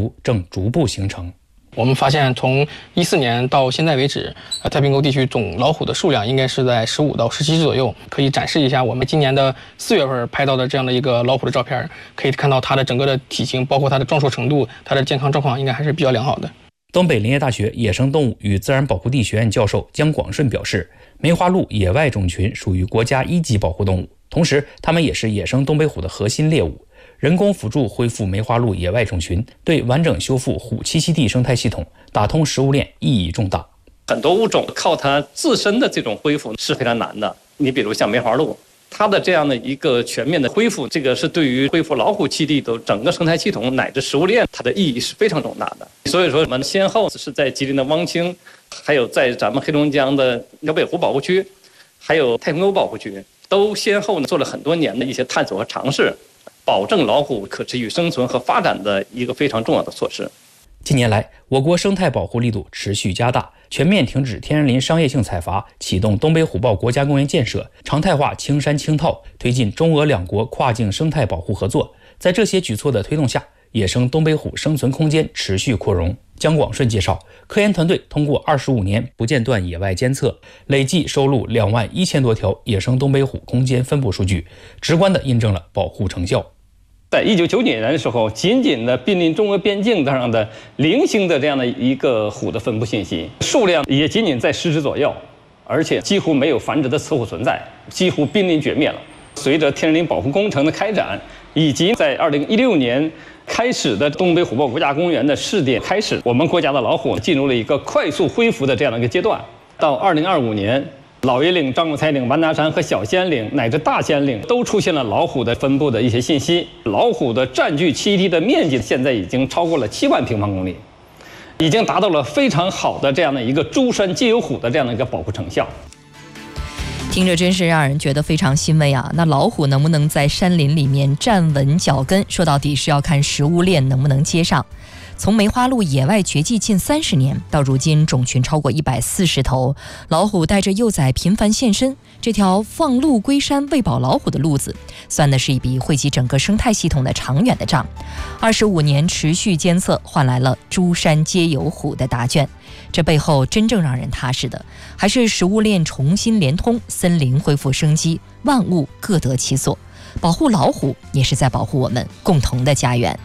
图正逐步形成。 我们发现，从14年到现在为止，太平沟地区总老虎的数量应该是在15到17只左右。可以展示一下我们今年的4月份拍到的这样的一个老虎的照片，可以看到它的整个的体型，包括它的壮硕程度，它的健康状况应该还是比较良好的。 东北林业大学野生动物与自然保护地学院教授姜广顺表示，梅花鹿野外种群属于国家1级保护动物，同时它们也是野生东北虎的核心猎物。人工辅助恢复梅花鹿野外种群，对完整修复虎栖息地生态系统、打通食物链意义重大。 很多物种靠它自身的这种恢复是非常难的。你比如像梅花鹿，它的这样的一个全面的恢复，这个是对于恢复老虎栖地的整个生态系统乃至食物链，它的意义是非常重大的。所以说，我们先后是在吉林的汪清，还有在咱们黑龙江的辽北湖保护区，还有太平沟保护区，都先后做了很多年的一些探索和尝试，保证老虎可持续生存和发展的一个非常重要的措施。 近年来，我国生态保护力度持续加大，全面停止天然林商业性采伐，启动东北虎豹国家公园建设，常态化青山青套，推进中俄两国跨境生态保护合作。在这些举措的推动下，野生东北虎生存空间持续扩容。姜广顺介绍，科研团队通过25年不间断野外监测，累计收录21000多条野生东北虎空间分布数据，直观地印证了保护成效。 在1990年的时候，仅仅的濒临中俄边境上的零星的这样的一个虎的分布信息，数量也仅仅在10只左右，而且几乎没有繁殖的雌虎存在，几乎濒临绝灭了。随着天然林保护工程的开展，以及在2016年开始的东北虎豹国家公园的试点开始，我们国家的老虎进入了一个快速恢复的这样的一个阶段。到2025年，老爷岭、张果才岭、完达山和小仙岭乃至大仙岭都出现了老虎的分布的一些信息。老虎的占据栖息地的面积现在已经超过了7万平方公里，已经达到了非常好的这样的一个诸山皆有虎的这样的一个保护成效。 听着真是让人觉得非常欣慰啊！那老虎能不能在山林里面站稳脚跟，说到底是要看食物链能不能接上。从梅花鹿野外绝迹近30年，到如今种群超过140头，老虎带着幼崽频繁现身，这条放鹿归山喂饱老虎的路子，算的是一笔惠及整个生态系统的长远的账。25年持续监测，换来了诸山皆有虎的答卷。这背后真正让人踏实的，还是食物链重新连通，森林恢复生机，万物各得其所。保护老虎，也是在保护我们共同的家园。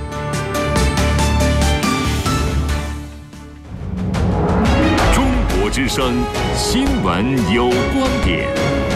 中国之声新闻有观点，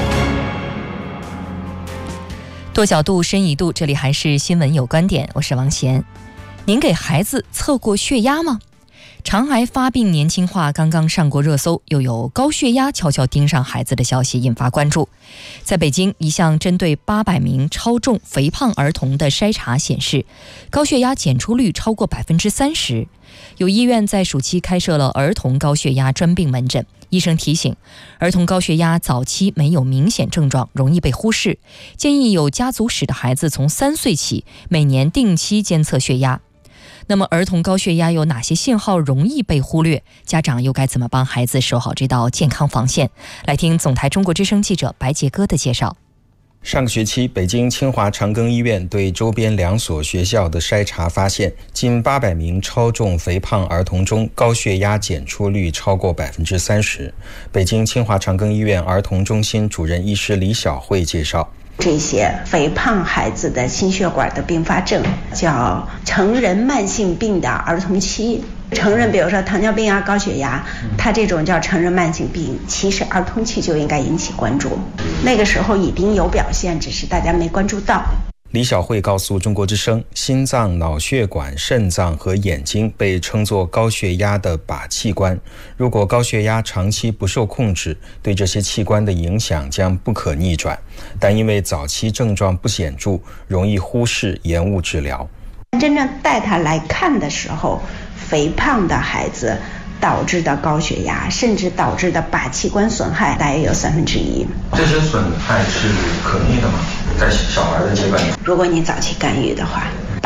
多角度深一度，这里还是新闻有观点，我是王贤。您给孩子测过血压吗？肠癌发病年轻化刚刚上过热搜，又有高血压悄悄盯上孩子的消息引发关注。在北京，一项针对800名超重肥胖儿童的筛查显示，高血压检出率超过30%。有医院在暑期开设了儿童高血压专病门诊，医生提醒，儿童高血压早期没有明显症状，容易被忽视，建议有家族史的孩子从3岁起每年定期监测血压。那么儿童高血压有哪些信号容易被忽略？家长又该怎么帮孩子守好这道健康防线？来听总台中国之声记者白杰哥的介绍。 上个学期，北京清华长庚医院对周边2所学校的筛查发现，近800名超重肥胖儿童中，高血压检出率超过30%。北京清华长庚医院儿童中心主任医师李晓慧介绍， 这些肥胖孩子的心血管的并发症叫成人慢性病的儿童期。成人比如说糖尿病啊、高血压，它这种叫成人慢性病，其实儿童期就应该引起关注，那个时候已经有表现，只是大家没关注到。 李晓慧告诉中国之声，心脏、脑血管、肾脏和眼睛被称作高血压的靶器官，如果高血压长期不受控制，对这些器官的影响将不可逆转，但因为早期症状不显著，容易忽视延误治疗。 真正带他来看的时候，肥胖的孩子导致的高血压，甚至导致的靶器官损害大约有1/3。 这些损害是可逆的吗？在小孩的阶段， 如果你早期干预的话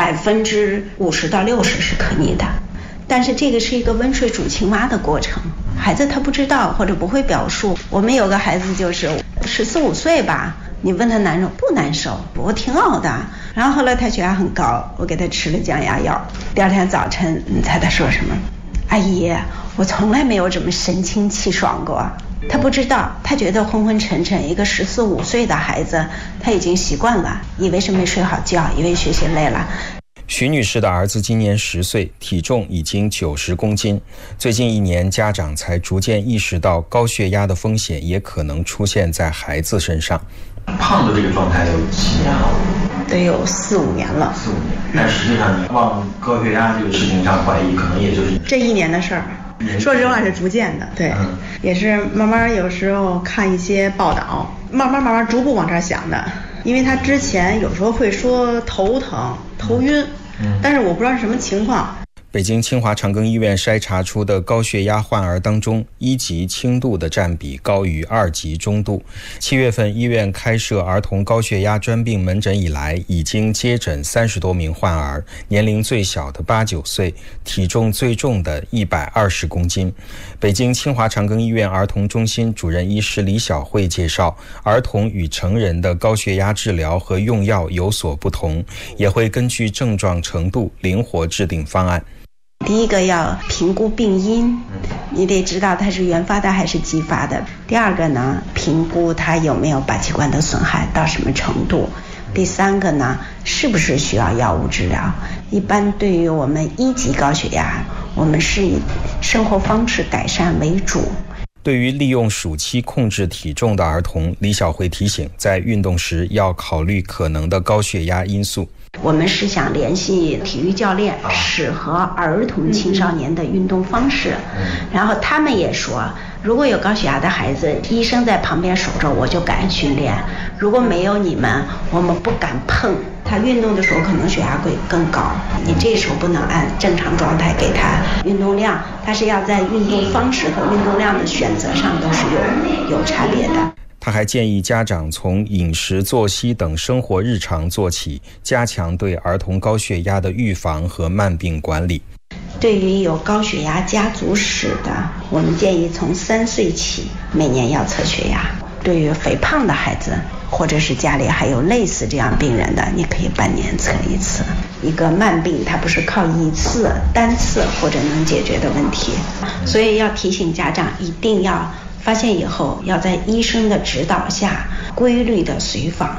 ，50%到60%是可逆的。但是这个是一个温水煮青蛙的过程，孩子他不知道或者不会表述。我们有个孩子就是14、15岁吧，你问他难受不难受，我挺好的， 然后后来他血压很高，我给他吃了降压药。第二天早晨，你猜他说什么？阿姨，我从来没有这么神清气爽过。他不知道，他觉得昏昏沉沉，一个14、15岁的孩子，他已经习惯了，以为是没睡好觉，以为学习累了。 徐女士的儿子今年10岁，体重已经90公斤。最近1年，家长才逐渐意识到高血压的风险也可能出现在孩子身上。 胖的这个状态有几年了？ 得有4、5年了。 4、5年，但实际上你往高血压这个事情上怀疑，可能也就是这1年的事儿。说实话是逐渐的，对，也是慢慢有时候看一些报道，慢慢逐步往这儿想的。因为他之前有时候会说头疼、头晕，但是我不知道是什么情况。 北京清华长庚医院筛查出的高血压患儿当中，1级轻度的占比高于2级中度。7月份，医院开设儿童高血压专病门诊以来，已经接诊30多名患儿，年龄最小的8、9岁，体重最重的120公斤。北京清华长庚医院儿童中心主任医师李晓慧介绍，儿童与成人的高血压治疗和用药有所不同，也会根据症状程度灵活制定方案。 第一个要评估病因，你得知道它是原发的还是继发的。第二个呢，评估它有没有把器官的损害到什么程度。第三个呢，是不是需要药物治疗。一般对于我们1级高血压，我们是以生活方式改善为主。 对于利用暑期控制体重的儿童，李晓慧提醒，在运动时要考虑可能的高血压因素。 我们是想联系体育教练，适合儿童青少年的运动方式。然后他们也说，如果有高血压的孩子，医生在旁边守着，我就敢训练；如果没有你们，我们不敢碰。他运动的时候可能血压会更高，你这时候不能按正常状态给他运动量，他是要在运动方式和运动量的选择上都是有差别的。 他还建议家长从饮食、作息等生活日常做起，加强对儿童高血压的预防和慢病管理。 对于有高血压家族史的，我们建议从3岁起每年要测血压。对于肥胖的孩子，或者是家里还有类似这样病人的，你可以半年测一次。一个慢病它不是靠一次单次或者能解决的问题，所以要提醒家长一定要发现以后要在医生的指导下规律的随访。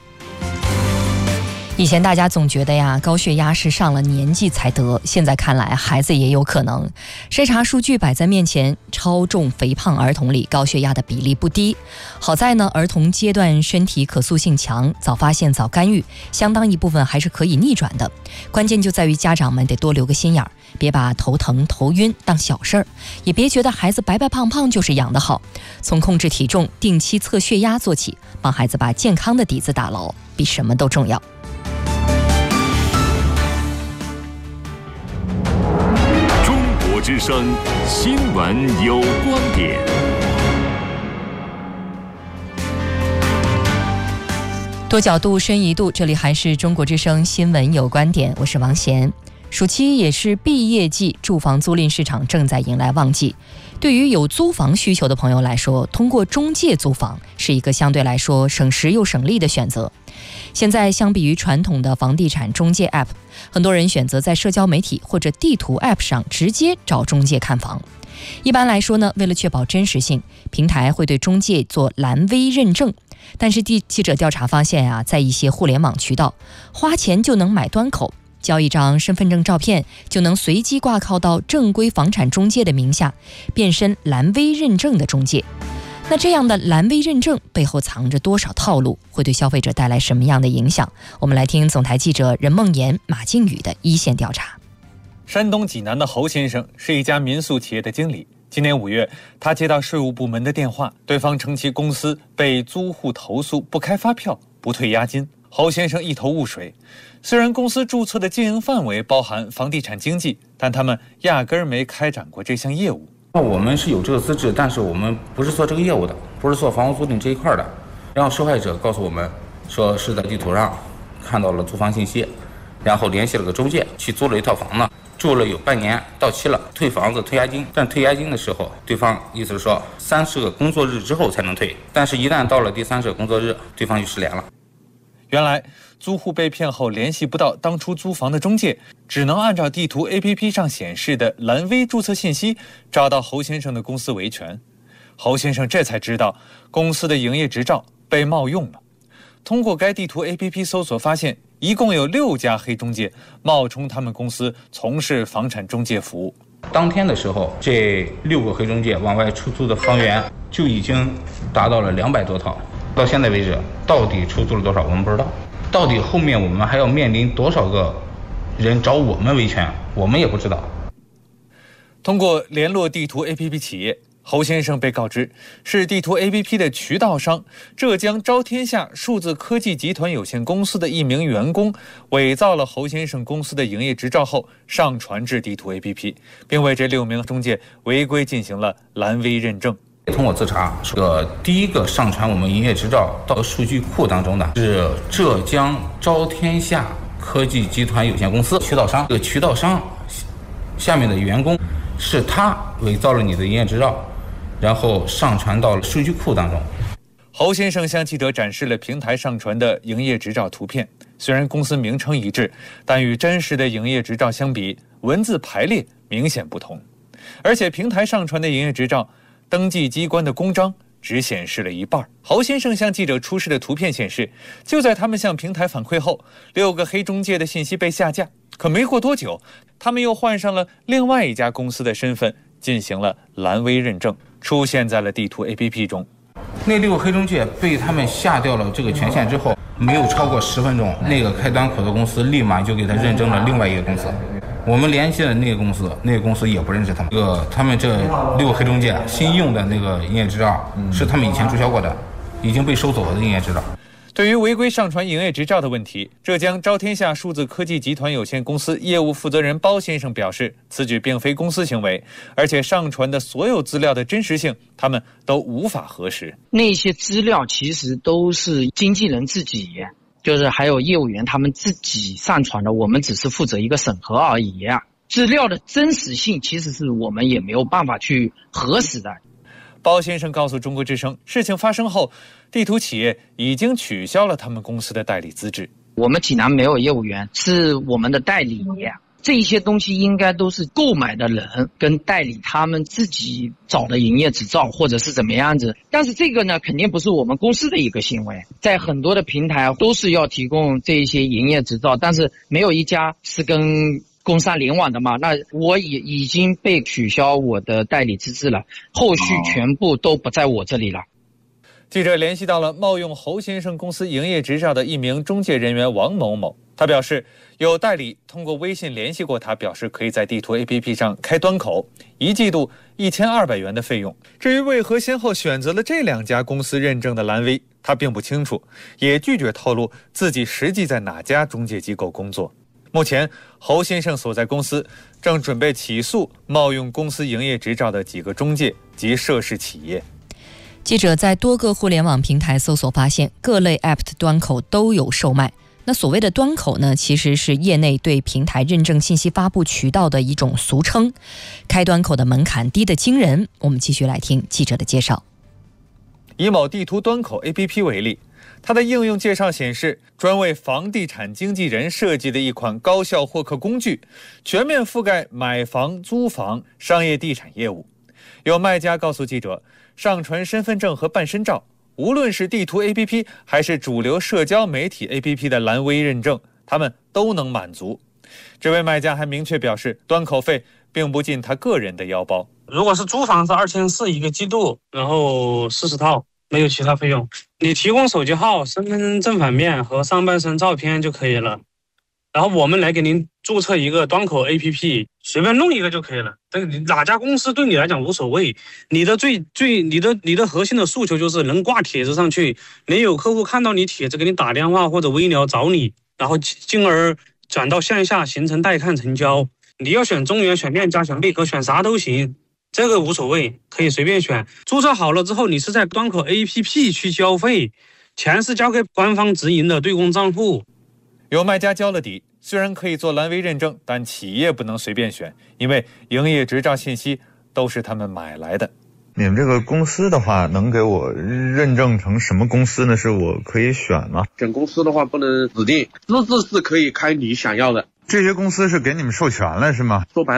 以前大家总觉得呀，高血压是上了年纪才得，现在看来孩子也有可能。筛查数据摆在面前，超重肥胖儿童里高血压的比例不低。好在呢，儿童阶段身体可塑性强，早发现早干预，相当一部分还是可以逆转的。关键就在于家长们得多留个心眼儿，别把头疼头晕当小事儿，也别觉得孩子白白胖胖就是养得好。从控制体重、定期测血压做起，帮孩子把健康的底子打牢，比什么都重要。 之声新闻有观点。 多角度深一度，这里还是中国之声新闻有观点，我是王贤。暑期也是毕业季，住房租赁市场正在迎来旺季。对于有租房需求的朋友来说，通过中介租房是一个相对来说省时又省力的选择。现在相比于传统的房地产中介 App， 很多人选择在社交媒体或者地图 App 上直接找中介看房。一般来说呢，为了确保真实性，平台会对中介做蓝 V 认证。但是记者调查发现啊，在一些互联网渠道，花钱就能买端口，交一张身份证照片就能随机挂靠到正规房产中介的名下，变身蓝 V 认证的中介。那这样的蓝 V 认证背后藏着多少套路，会对消费者带来什么样的影响？我们来听总台记者任梦妍、马靖宇的一线调查。 山东济南的侯先生是一家民宿企业的经理。今年5月，他接到税务部门的电话，对方称其公司被租户投诉不开发票、不退押金。侯先生一头雾水，虽然公司注册的经营范围包含房地产经纪，但他们压根儿没开展过这项业务。 我们是有这个资质，但是我们不是做这个业务的，不是做房屋租赁这一块的。然后受害者告诉我们说是在地图上看到了租房信息，然后联系了个中介去租了一套房呢，住了有半年，到期了，退房子退押金。但退押金的时候，对方意思是说30个工作日之后才能退，但是一旦到了第30个工作日，对方就失联了。 原来租户被骗后联系不到当初租房的中介，只能按照地图 APP 上显示的蓝 V 注册信息找到侯先生的公司维权。侯先生这才知道公司的营业执照被冒用了。通过该地图 APP 搜索发现，一共有6家黑中介冒充他们公司从事房产中介服务。 当天的时候，这6个黑中介往外出租的房源就已经达到了200多套。到现在为止，到底出租了多少我们不知道，到底后面我们还要面临多少个人找我们维权，我们也不知道。 通过联络地图 APP 企业，侯先生被告知是地图 APP 的渠道商浙江招天下数字科技集团有限公司的一名员工，伪造了侯先生公司的营业执照后上传至地图 APP， 并为这6名中介违规进行了蓝 V 认证。 通过自查，第一个上传我们营业执照到数据库当中的是浙江招天下科技集团有限公司渠道商。这个渠道商下面的员工是他伪造了你的营业执照，然后上传到了数据库当中。 侯先生向记者展示了平台上传的营业执照图片，虽然公司名称一致，但与真实的营业执照相比，文字排列明显不同。而且平台上传的营业执照登记机关的公章只显示了一半。侯先生向记者出示的图片显示，就在他们向平台反馈后，6个黑中介的信息被下架，可没过多久，他们又换上了另外一家公司的身份，进行了蓝 V 认证，出现在了地图 APP 中。 那6个黑中介被他们下掉了这个权限之后，没有超过10分钟，那个开端口的公司立马就给他认证了另外一个公司。我们联系了那个公司，那个公司也不认识他们。他们这6个黑中介新用的那个营业执照是他们以前注销过的，已经被收走了的营业执照。 对于违规上传营业执照的问题，浙江招天下数字科技集团有限公司业务负责人包先生表示，此举并非公司行为，而且上传的所有资料的真实性他们都无法核实。 那些资料其实都是经纪人自己，就是还有业务员他们自己上传的，我们只是负责一个审核而已。资料的真实性其实是我们也没有办法去核实的。 包先生告诉中国之声，事情发生后，地图企业已经取消了他们公司的代理资质。 我们济南没有业务员，是我们的代理。这些东西应该都是购买的人跟代理他们自己找的营业执照或者是怎么样子，但是这个呢肯定不是我们公司的一个行为。在很多的平台都是要提供这些营业执照，但是没有一家是跟工商联网的嘛，那我也已经被取消我的代理资质了，后续全部都不在我这里了。 记者联系到了冒用侯先生公司营业执照的一名中介人员王某某，他表示有代理通过微信联系过他，表示可以在地图 APP 上开端口，1季度1200元的费用。至于为何先后选择了这2家公司认证的蓝 V， 他并不清楚，也拒绝透露自己实际在哪家中介机构工作。目前侯先生所在公司正准备起诉冒用公司营业执照的几个中介及涉事企业。 记者在多个互联网平台搜索发现，各类 App 的端口都有售卖。那所谓的端口呢，其实是业内对平台认证信息发布渠道的一种俗称。开端口的门槛低得惊人。我们继续来听记者的介绍。 以某地图端口 APP 为例，它的应用介绍显示，专为房地产经纪人设计的一款高效获客工具，全面覆盖买房、租房、商业地产业务。有卖家告诉记者，上传身份证和办身照，无论是地图 APP 还是主流社交媒体 APP 的蓝 V 认证，他们都能满足。这位卖家还明确表示，端口费并不进他个人的腰包。 如果是租房是2400一个季度，然后40套，没有其他费用。你提供手机号、身份证正反面和上半身照片就可以了。然后我们来给您注册一个端口 APP， 随便弄一个就可以了。这个哪家公司对你来讲无所谓，你的你的核心的诉求就是能挂帖子上去，能有客户看到你帖子给你打电话或者微聊找你，然后进而转到线下形成带看成交。你要选中原、选链家、选贝壳，选啥都行，这个无所谓，可以随便选。注册好了之后，你是在端口 APP 去交费，钱是交给官方直营的对公账户。 有卖家交了底，虽然可以做蓝 V 认证，但企业不能随便选，因为营业执照信息都是他们买来的。 你们这个公司的话，能给我认证成什么公司呢？是我可以选吗？ 选公司的话不能指定，资质是可以开你想要的。 这些公司是给你们授权了是吗？ 说白了